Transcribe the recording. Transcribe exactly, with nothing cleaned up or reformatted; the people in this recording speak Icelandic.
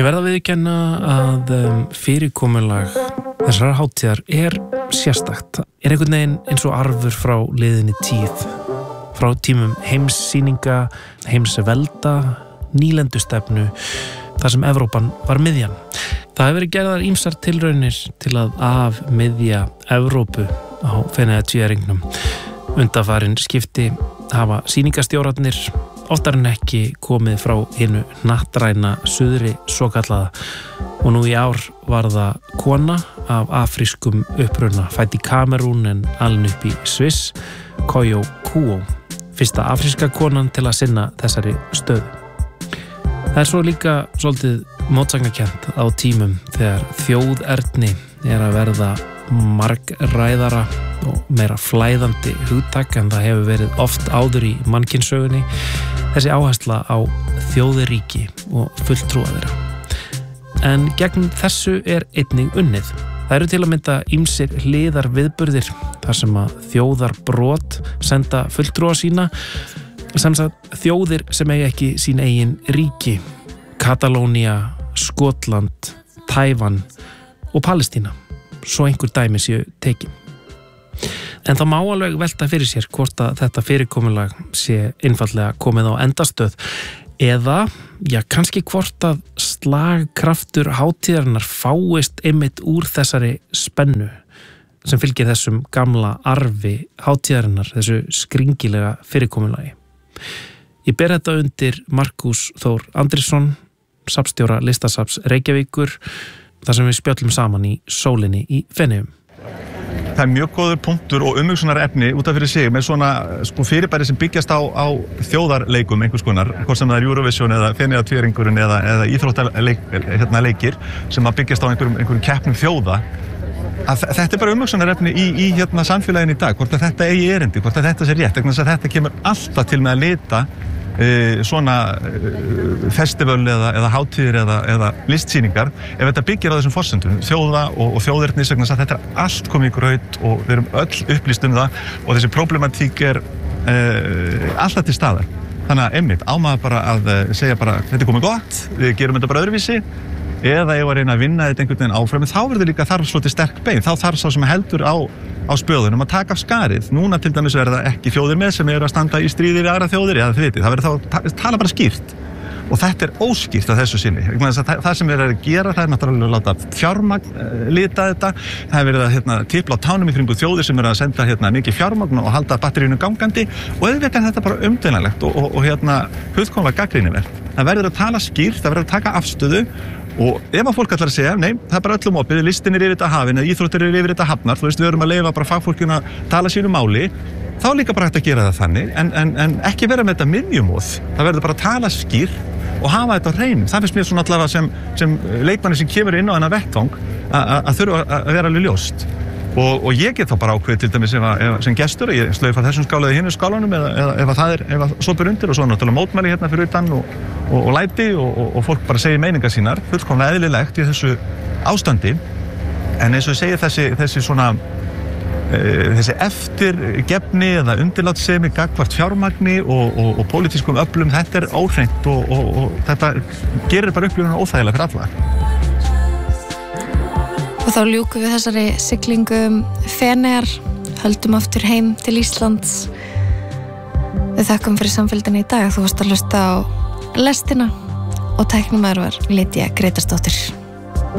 Ég verð að viðurkenna að um, fyrirkomulag þessar hátíðar er sérstakt. Er einhvern veginn eins og arfur frá liðinni tíð, frá tímum heimssýninga, heimsvelda, nýlendustefnu, þar sem Evrópan var miðjan. Það hefur verið gerðar ýmsar tilraunir til að afmiðja Evrópu á Feneyjatvíæringnum. Undanfarin skipti hafa sýningastjórarnir oftar en ekki komið frá hinu hnattræna suðri svokallaða og nú í ár var það kona af afrískum uppruna, fædd í Kamerún en alin upp í Sviss, Koyo Kuo, fyrsta afríska konan til að sinna þessari stöðu. Það er svo líka svolítið mótsagnakennt á tímum þegar þjóðerni er að verða margræðara og meira flæðandi hugtak en það hefur verið oft áður í mannkynssögunni, þessi áhersla á þjóðaríki og fulltrúa þeirra. En gegn þessu er einnig unnið. Það eru til að mynda ýmsir hliðar viðburðir þar sem að þjóðarbrot senda fulltrúa sína, sem sagt þjóðir sem eigi ekki sín eigin ríki, Katalónia, Skotland, Tævan og Palestína, svo einhver dæmi séu tekin. En það má alveg velta fyrir sér hvort að þetta fyrirkomulag sé einfaldlega komið á endastöð eða, já, kannski hvort að slagkraftur hátíðarinnar fáist einmitt úr þessari spennu sem fylgir þessum gamla arfi hátíðarinnar, þessu skringilega fyrirkomulagi. Ég ber þetta undir Markús Þór Andrésson, safnstjóra Listasafns Reykjavíkur, þar sem við spjöllum saman í sólinni í Feneyjum. Það er mjög góður punktur og umhugsunar efni út af fyrir sig með svona sko, fyrirbæri sem byggjast á, á þjóðarleikum einhvers konar, hvort sem það er Eurovision eða Feneyjatvíæringurinn eða, eða íþróttaleikir hérna, leikir, sem að byggjast á einhverjum, einhverjum keppnum þjóða. Að þetta er bara umhugsunar efni í, í hérna, samfélaginu í dag, hvort að þetta eigi erindi, hvort að þetta sé rétt, vegna þess að þetta kemur alltaf til með að lita Uh, svona uh, festival eða, eða hátíðir eða, eða listsýningar ef þetta byggir á þessum forsendum þjóða og, og þjóðerni, þetta er allt komið í graut og við erum öll upplýst um það og þessi problematík er uh, alltaf til staðar. Þannig að einmitt á maður bara að uh, segja bara þetta er komið gott, við gerum þetta bara öðruvísi eða ef að reyna að vinna þetta einhvern veginn áfram, þá verður líka þarf svolítið sterk bein, þá þarf sá sem heldur á á spöðunum að taka af skarið. Núna til dæmis verða ekki þjóðir með sem eru að standa í stríði við aðra þjóðir, eða þið vitið, það verður þá að tala bara skýrt og þetta er óskýrt að þessu sinni. Það sem er að gera, það er náttúrulega að láta fjármagn uh, lita þetta, það er verið að hérna, tipla á tánum í kringu þjóðir sem eru að senda hérna, mikið fjármagn og halda batterínu gangandi og auðvitað er þetta bara umdeinanlegt og, og, og hérna, fullkomlega gagnrýnivert. Það verður að tala skýrt, það verður að taka afstöðu og ef að fólk ætlar að segja, nei, það er bara öllum opið, listin er yfir þetta hafin eða íþróttir er yfir þetta hafnar, þú veist, við erum að leyfa bara fagfólkinu að tala sínu máli, þá er líka bara hægt að gera það þannig, en, en, en ekki vera með þetta miðjumóð, það verður bara að tala skýr og hafa þetta á hreinu. Það finnst mér svona allavega sem, sem leikmanni sem kemur inn á þennan vettvang að þurfa að vera alveg ljóst. Og, og ég get þá bara ákveðið til dæmis ef að, ef, sem gestur að ég slaufa þessum skála eða hinu skálanum eða, eða ef að það er, ef að sopur undir og svo náttúrulega mótmæli hérna fyrir utan og, og, og læti og, og, og fólk bara segir meiningar sínar, fullkomlega eðlilegt í þessu ástandi. En eins og ég segi þessi, þessi svona, e, þessi eftirgefni eða undirlátssemi gagnvart fjármagni og, og, og pólitískum öflum, þetta er óhreint og, og, og þetta gerir bara upplifunum óþægilega fyrir alla. Og þá ljúkum við þessari siglingu um Feneyjar, höldum aftur heim til Íslands. Við þakkum fyrir samfélgdina í dag. Þú varst að hlusta á lestina og tæknimaður var Lydia Grétarsdóttir.